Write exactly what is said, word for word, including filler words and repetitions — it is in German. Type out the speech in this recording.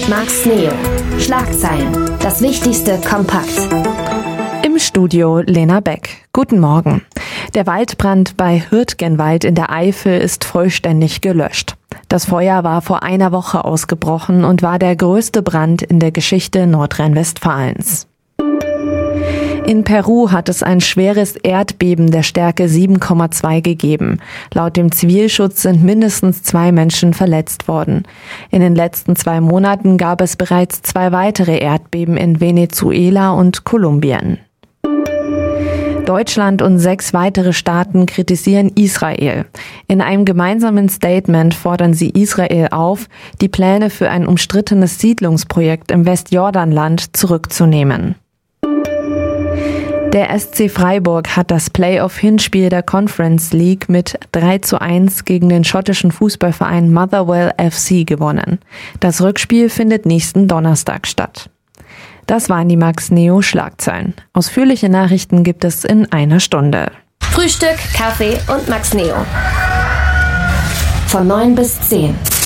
und Max Neo. Schlagzeilen. Das Wichtigste kompakt. Im Studio Lena Beck. Guten Morgen. Der Waldbrand bei Hürtgenwald in der Eifel ist vollständig gelöscht. Das Feuer war vor einer Woche ausgebrochen und war der größte Brand in der Geschichte Nordrhein-Westfalens. In Peru hat es ein schweres Erdbeben der Stärke sieben Komma zwei gegeben. Laut dem Zivilschutz sind mindestens zwei Menschen verletzt worden. In den letzten zwei Monaten gab es bereits zwei weitere Erdbeben in Venezuela und Kolumbien. Deutschland und sechs weitere Staaten kritisieren Israel. In einem gemeinsamen Statement fordern sie Israel auf, die Pläne für ein umstrittenes Siedlungsprojekt im Westjordanland zurückzunehmen. Der S C Freiburg hat das Playoff-Hinspiel der Conference League mit drei zu eins gegen den schottischen Fußballverein Motherwell F C gewonnen. Das Rückspiel findet nächsten Donnerstag statt. Das waren die Max Neo Schlagzeilen. Ausführliche Nachrichten gibt es in einer Stunde. Frühstück, Kaffee und Max Neo. Von neun bis zehn.